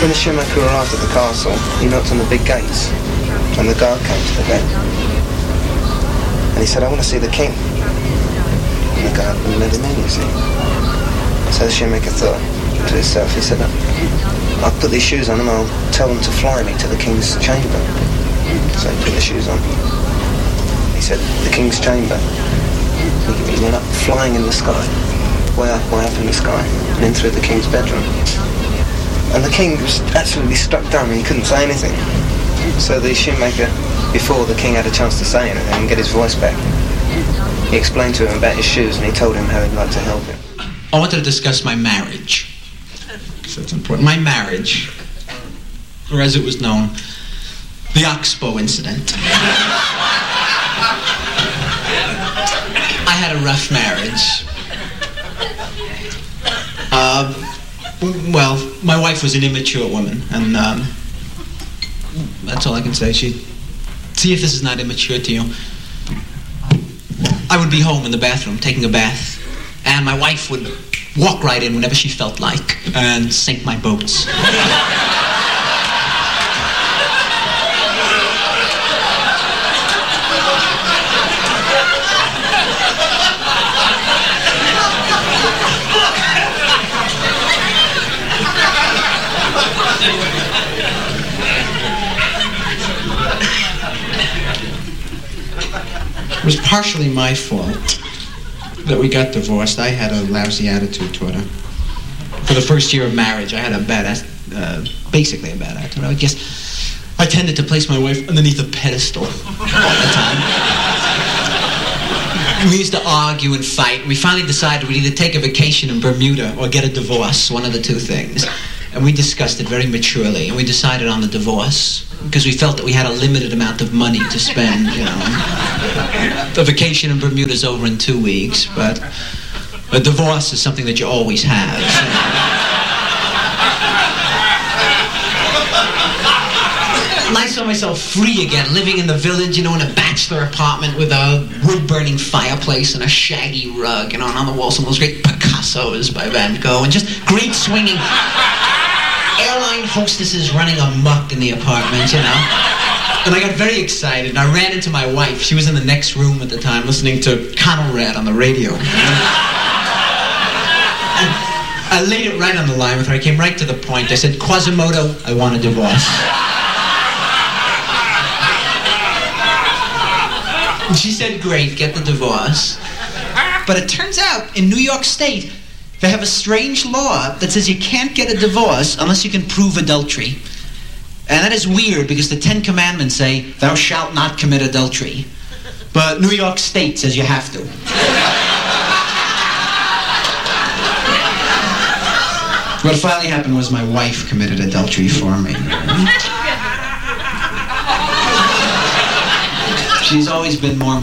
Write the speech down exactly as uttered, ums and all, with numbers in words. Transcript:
When the shoemaker arrived at the castle, he knocked on the big gates, and the guard came to the gate. And he said, I want to see the king. And the guard wouldn't let him in, you see. So the shoemaker thought to himself, he said, I'll put these shoes on and I'll tell them to fly me to the king's chamber. So he put the shoes on. He said, the king's chamber. He went up flying in the sky, way up, way up in the sky, and in through the king's bedroom. And the king was absolutely struck dumb, and he couldn't say anything. So the shoemaker, before the king had a chance to say anything and get his voice back, he explained to him about his shoes, and he told him how he'd like to help him. I wanted to discuss my marriage. So it's important. My marriage, or as it was known, the Oxbow incident. I had a rough marriage. Uh, well, my wife was an immature woman, and um, that's all I can say. She, see if this is not immature to you. I would be home in the bathroom taking a bath, and my wife would walk right in whenever she felt like and sink my boats. It was partially my fault that we got divorced. I had a lousy attitude toward her. For the first year of marriage, I had a bad, uh, basically a bad attitude. I guess I tended to place my wife underneath a pedestal all the time. We used to argue and fight. We finally decided we'd either take a vacation in Bermuda or get a divorce, one of the two things. And we discussed it very maturely, and we decided on the divorce because we felt that we had a limited amount of money to spend, you know. The vacation in Bermuda's over in two weeks, but a divorce is something that you always have. And I saw myself free again, living in the village, you know, in a bachelor apartment with a wood-burning fireplace and a shaggy rug, you know, and on the wall some of those great Picassos by Van Gogh, and just great swinging airline hostesses running amok in the apartment, you know. And I got very excited, and I ran into my wife. She was in the next room at the time, listening to Conrad on the radio. And I laid it right on the line with her. I came right to the point. I said, Quasimodo, I want a divorce. And she said, great, get the divorce. But it turns out, in New York State, they have a strange law that says you can't get a divorce unless you can prove adultery. And that is weird because the Ten Commandments say, thou shalt not commit adultery. But New York State says you have to. What finally happened was my wife committed adultery for me. She's always been more